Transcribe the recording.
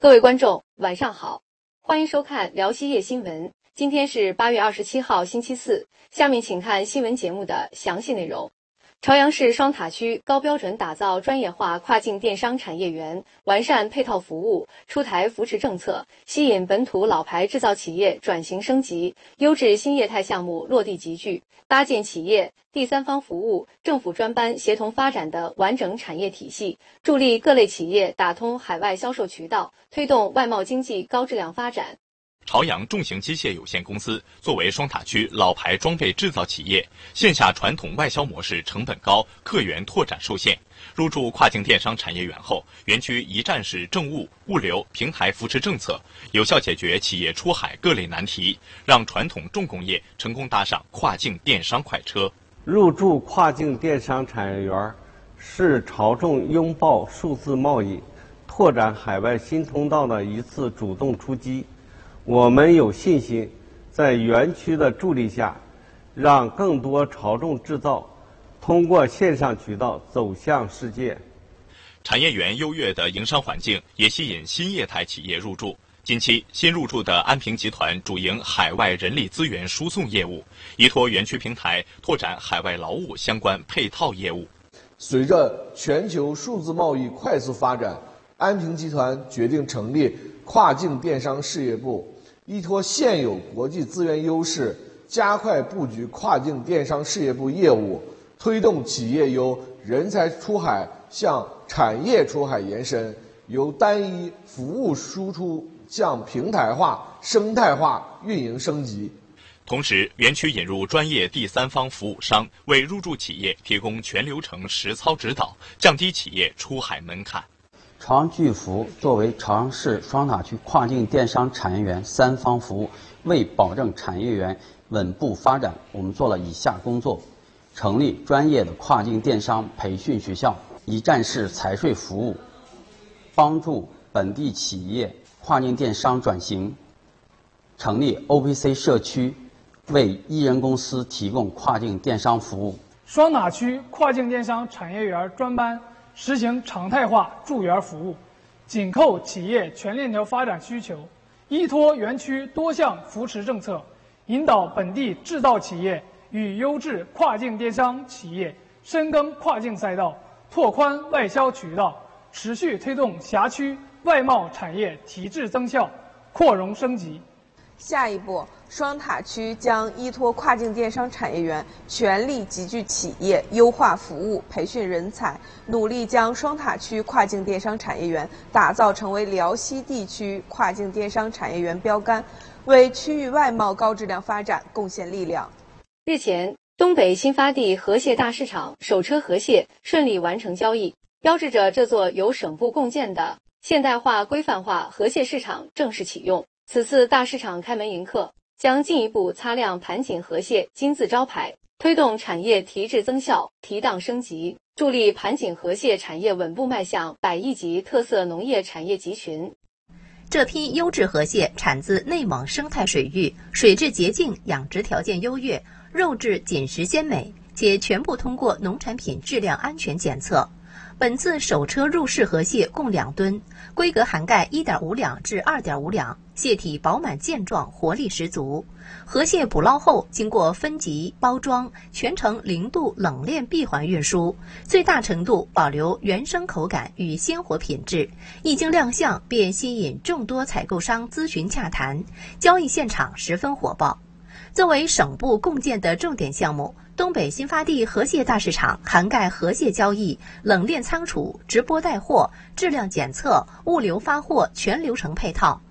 各位观众，晚上好，欢迎收看辽西夜新闻。今天是8月27号，星期四。下面请看新闻节目的详细内容。朝阳市双塔区高标准打造专业化跨境电商产业园，完善配套服务，出台扶持政策，吸引本土老牌制造企业转型升级，优质新业态项目落地集聚，搭建企业、第三方服务、政府专班协同发展的完整产业体系，助力各类企业打通海外销售渠道，推动外贸经济高质量发展。 朝阳重型机械有限公司作为双塔区老牌装备制造企业，线下传统外销模式成本高，客源拓展受限。入驻跨境电商产业园后，园区一站式政务、物流、平台扶持政策，有效解决企业出海各类难题，让传统重工业成功搭上跨境电商快车。 入驻跨境电商产业园，是朝众拥抱数字贸易、拓展海外新通道的一次主动出击。我们有信心，在园区的助力下，让更多朝众制造通过线上渠道走向世界。 产业园优越的营商环境也吸引新业态企业入驻。近期，新入驻的安平集团主营海外人力资源输送业务，依托园区平台拓展海外劳务相关配套业务。 随着全球数字贸易快速发展，安平集团决定成立跨境电商事业部，依托现有国际资源优势，加快布局跨境电商事业部业务，推动企业由人才出海向产业出海延伸，由单一服务输出向平台化、生态化运营升级。 同时，园区引入专业第三方服务商，为入驻企业提供全流程实操指导，降低企业出海门槛。 朝阳巨福作为朝阳市双塔区跨境电商产业园三方服务，为保证产业园稳步发展，我们做了以下工作：成立专业的跨境电商培训学校，一站式财税服务，帮助本地企业跨境电商转型；成立 OPC 社区，为一人公司提供跨境电商服务。 双塔区跨境电商产业园专班实行常态化驻园服务，紧扣企业全链条发展需求，依托园区多项扶持政策，引导本地制造企业与优质跨境电商企业深耕跨境赛道，拓宽外销渠道，持续推动辖区外贸产业提质增效、扩容升级。 下一步，双塔区将依托跨境电商产业园，全力集聚企业，优化服务，培训人才，努力将双塔区跨境电商产业园打造成为辽西地区跨境电商产业园标杆，为区域外贸高质量发展贡献力量。 日前，东北新发地河蟹大市场首车河蟹顺利完成交易，标志着这座由省部共建的现代化规范化河蟹市场正式启用。此次大市场开门迎客，将进一步擦亮盘锦河蟹金字招牌，推动产业提质增效、提档升级，助力盘锦河蟹产业稳步迈向100亿级特色农业产业集群。 这批优质河蟹产自内蒙生态水域，水质洁净，养殖条件优越，肉质紧实鲜美，且全部通过农产品质量安全检测。本次首车入市河蟹共2吨，规格涵盖1.5两至2.5两，蟹体饱满健壮，活力十足。河蟹捕捞后经过分级包装，全程0度冷链闭环运输，最大程度保留原生口感与鲜活品质。一经亮相便吸引众多采购商咨询洽谈，交易现场十分火爆。作为省部共建的重点项目，东北新发地河蟹大市场涵盖河蟹交易、冷链仓储、直播带货、质量检测、物流发货全流程配套，